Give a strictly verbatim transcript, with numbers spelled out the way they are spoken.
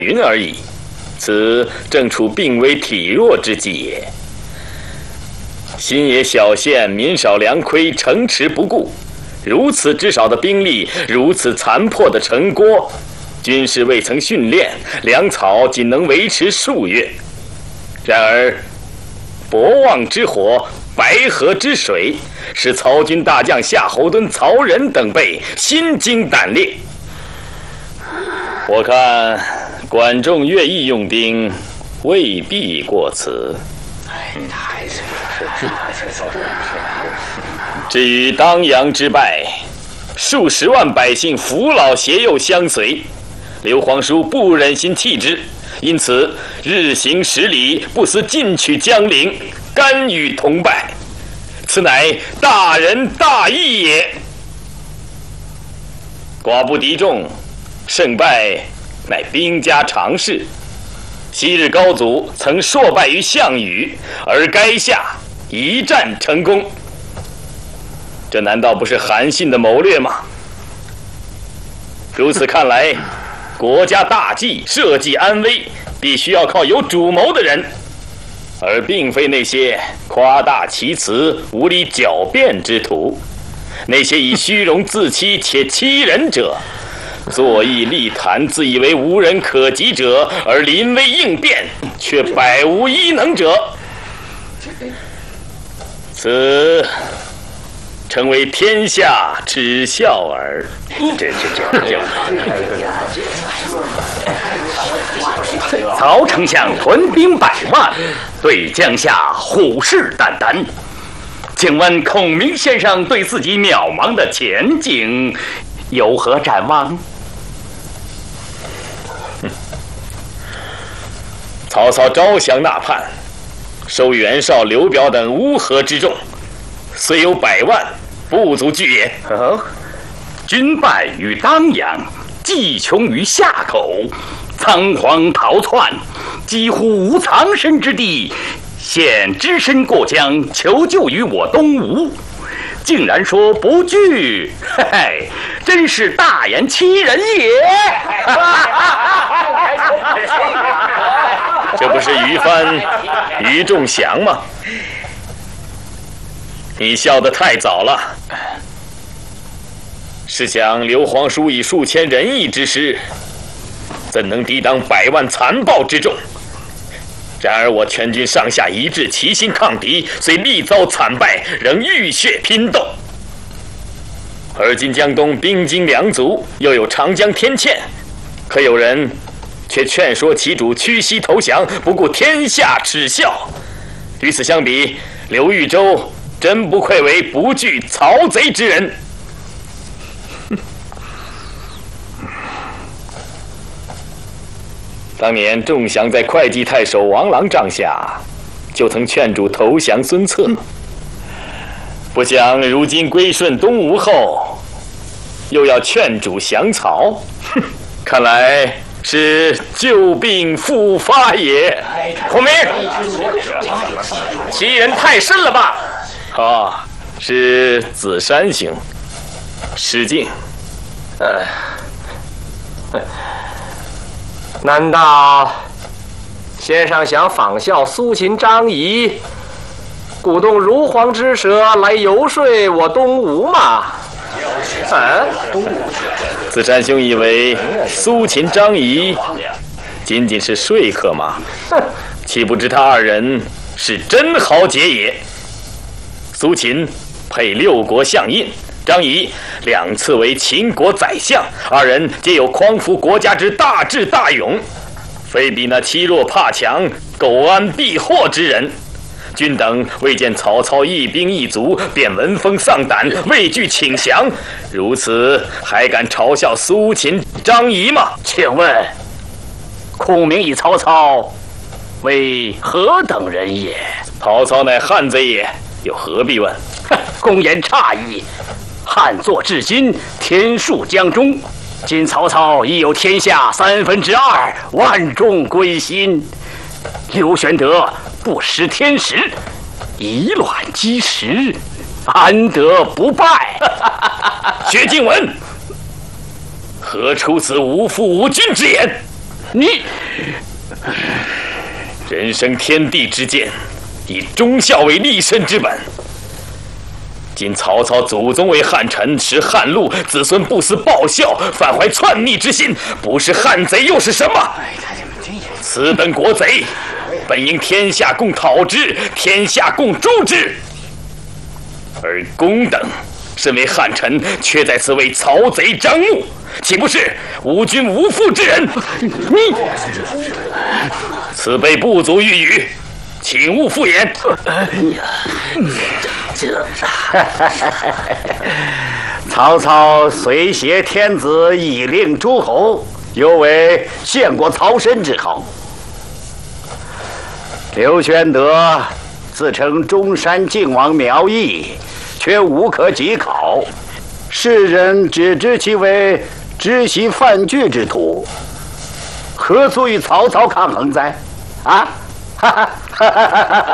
云而已，此正处病危体弱之际也。新野小县民少粮亏，城池不顾，如此之少的兵力，如此残破的城郭，军士未曾训练，粮草仅能维持数月。然而博望之火，白河之水，使曹军大将夏侯惇、曹仁等辈心惊胆裂。我看管仲乐毅用兵未必过此。至于当阳之败，数十万百姓扶老携幼相随，刘皇叔不忍心弃之，因此日行十里，不思进取江陵，甘与同败，此乃大仁大义也。寡不敌众，胜败乃兵家常事。昔日高祖曾硕败于项羽，而垓下一战成功，这难道不是韩信的谋略吗？如此看来，国家大计、社稷安危，必须要靠有主谋的人，而并非那些夸大其词、无理狡辩之徒，那些以虚荣自欺且欺人者。坐议立谈，自以为无人可及者，而临危应变，却百无一能者，此成为天下耻笑耳。这这这，曹丞相屯兵百万，对江夏虎视眈眈。请问孔明先生对自己渺茫的前景有何展望？曹操招降纳叛，收袁绍、刘表等乌合之众，虽有百万，不足惧也。哦，军败于当阳，计穷于夏口，仓皇逃窜，几乎无藏身之地，现只身过江，求救于我东吴，竟然说不惧，嘿嘿，真是大言欺人也。这不是于帆、于仲祥吗？你笑得太早了。试想刘皇叔以数千仁义之师，怎能抵挡百万残暴之众？然而我全军上下一致，齐心抗敌，虽力遭惨败，仍浴血拼斗。而今江东兵精粮足，又有长江天堑，可有人却劝说其主屈膝投降，不顾天下耻笑。与此相比，刘豫州真不愧为不惧曹贼之人。当年仲祥在会稽太守王朗帐下，就曾劝主投降孙策。不想如今归顺东吴后，又要劝主降曹，看来是旧病复发也。孔明，欺人太甚了吧？哦，是子山兄。失敬。 呃，难道先生想仿效苏秦、张仪，鼓动如簧之舌来游说我东吴吗？嗯， 子山兄以为苏秦、张仪仅仅是说客吗？岂不知他二人是真豪杰也。苏秦配六国相印，张仪两次为秦国宰相，二人皆有匡扶国家之大智大勇，非比那欺弱怕强、苟安避祸之人。君等未见曹操一兵一卒，便闻风丧胆，畏惧请降，如此还敢嘲笑苏秦、张仪吗？ 请问，孔明以曹操为何等人也？ 曹操乃汉贼也，又何必问？ 公言差矣。汉作至今，天数将终，今曹操已有天下三分之二，万众归心。刘玄德不识天时，以卵击石，安得不败？ 薛敬文，何出此无父无君之言？ 你人生天地之间，以忠孝为立身之本。今曹操祖宗为汉臣，使汉禄子孙不思报效，反怀篡逆之心，不是汉贼又是什么？此等国贼，本应天下共讨之，天下共诛之。而公等身为汉臣，却在此为曹贼张目，岂不是无君无父之人？你此辈不足喻语，请勿敷衍。 这曹操虽挟天子以令诸侯，犹为献国曹参之好。刘玄德自称中山靖王苗裔，却无可稽考，世人只知其为知悉犯惧之徒，何足与曹操抗衡哉？啊！哈哈哈哈哈！